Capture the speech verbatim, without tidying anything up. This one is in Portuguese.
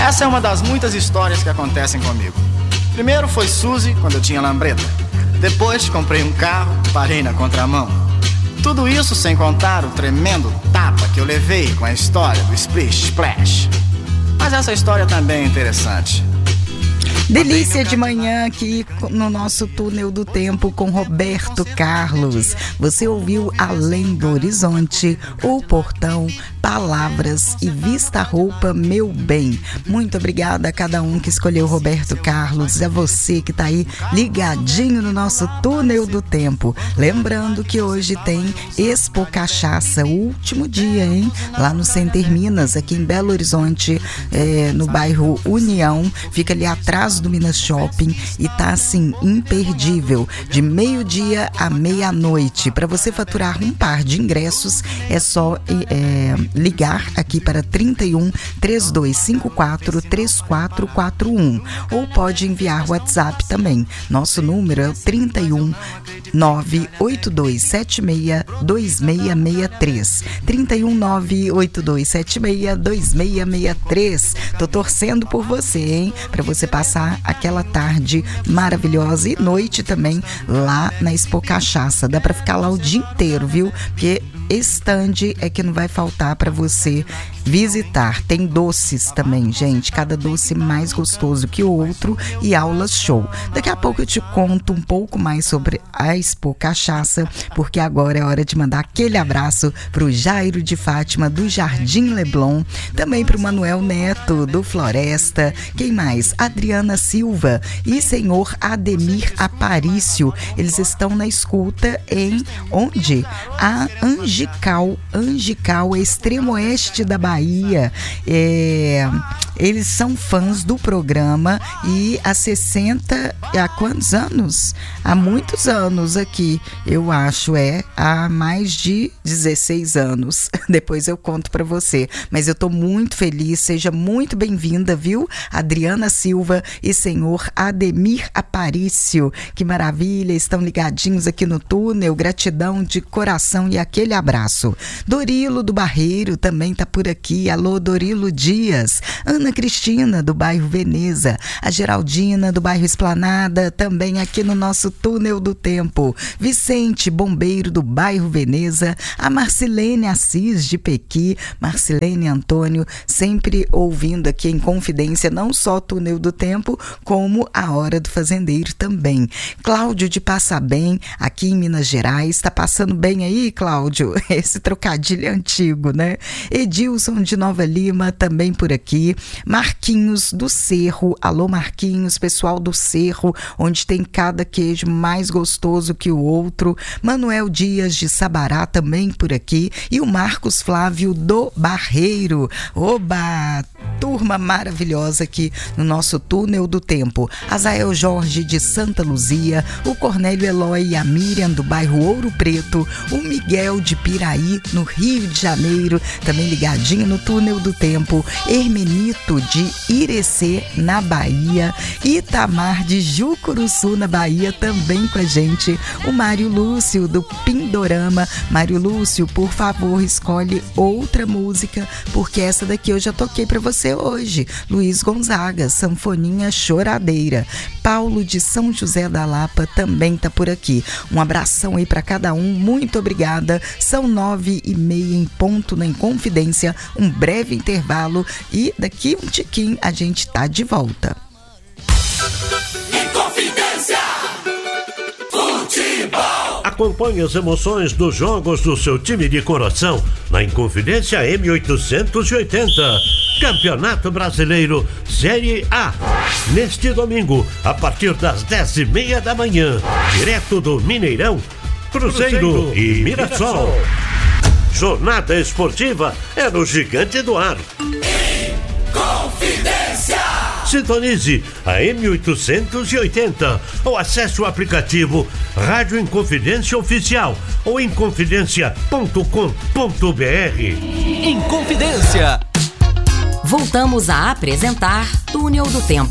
Essa é uma das muitas histórias que acontecem comigo. Primeiro foi Suzy, quando eu tinha lambreta. Depois comprei um carro, parei na contramão. Tudo isso sem contar o tremendo tapa que eu levei com a história do Splish Splash. Mas essa história também é interessante. Delícia de manhã aqui no nosso Túnel do Tempo com Roberto Carlos. Você ouviu Além do Horizonte, O Portão, Palavras e Vista Roupa, Meu Bem. Muito obrigada a cada um que escolheu Roberto Carlos, a você que tá aí ligadinho no nosso Túnel do Tempo. Lembrando que hoje tem Expo Cachaça, o último dia, hein? Lá no Center Minas, aqui em Belo Horizonte, é, no bairro União, fica ali atrás do Minas Shopping e tá assim, imperdível, de meio-dia a meia-noite. Para você faturar um par de ingressos, é só é, ligar aqui para trinta e um, três dois cinco quatro, três quatro quatro um, ou pode enviar WhatsApp também. Nosso número é o trinta e um, nove oito dois sete seis, dois seis seis três, trinta e um, nove oito dois sete seis, dois seis seis três. Tô torcendo por você, hein? Para você passar aquela tarde maravilhosa e noite também lá na Expo Cachaça. Dá para ficar lá o dia inteiro, viu? Porque estande é que não vai faltar para você visitar. Tem doces também, gente, cada doce mais gostoso que o outro, e aulas show. Daqui a pouco eu te conto um pouco mais sobre a Expo Cachaça, porque agora é hora de mandar aquele abraço pro Jairo de Fátima do Jardim Leblon, também pro Manuel Neto do Floresta, quem mais? Adriana Silva e senhor Ademir Aparício. Eles estão na escuta em onde? A Angical, Angical, extremo oeste da Bahia. É, eles são fãs do programa e há sessenta, há quantos anos? Há muitos anos aqui, eu acho, é, há mais de dezesseis anos. Depois eu conto pra você, mas eu tô muito feliz, seja muito bem-vinda, viu? Adriana Silva e senhor Ademir Aparício, que maravilha, estão ligadinhos aqui no túnel, gratidão de coração e aquele abraço. Dorilo do Barreiro também tá por aqui, alô Dorilo Dias, Ana Cristina do bairro Veneza, a Geraldina do bairro Esplanada também aqui no nosso Túnel do Tempo, Vicente Bombeiro do bairro Veneza, a Marcilene Assis de Pequi, Marcilene Antônio sempre ouvindo aqui em Confidência, não só Túnel do Tempo, como a Hora do Fazendeiro também. Cláudio de Passabem, aqui em Minas Gerais, tá passando bem aí, Cláudio? Esse trocadilho é antigo, né? Edilson de Nova Lima, também por aqui. Marquinhos do Cerro, alô Marquinhos, pessoal do Cerro, onde tem cada queijo mais gostoso que o outro. Manuel Dias de Sabará, também por aqui. E o Marcos Flávio do Barreiro. Oba! Turma maravilhosa aqui no nosso Túnel do Tempo. Azael Jorge de Santa Luzia, o Cornélio Eloy e a Miriam do bairro Ouro Preto, o Miguel de Piraí, no Rio de Janeiro, também ligadinho no Túnel do Tempo, Hermenito de Irecê, na Bahia, Itamar de Jucuruçu, na Bahia, também com a gente, o Mário Lúcio do Pindorama. Mário Lúcio, por favor, escolhe outra música, porque essa daqui eu já toquei pra você hoje. Luiz Gonzaga, Sanfoninha Choradeira. Paulo de São José da Lapa também tá por aqui. Um abração aí pra cada um, muito obrigada. São nove e meia em ponto na Inconfidência, um breve intervalo e daqui um tiquinho a gente tá de volta. Inconfidência Futebol. Acompanhe as emoções dos jogos do seu time de coração na Inconfidência M oitocentos e oitenta. Campeonato Brasileiro Série A. Neste domingo, a partir das dez e meia da manhã, direto do Mineirão, Cruzeiro, Cruzeiro e Mirassol. Mirassol. Jornada esportiva é no Gigante do Ar. Inconfidência. Sintonize a M oitocentos e oitenta ou acesse o aplicativo Rádio Inconfidência Oficial ou inconfidência ponto com ponto br. Inconfidência. Voltamos a apresentar Túnel do Tempo.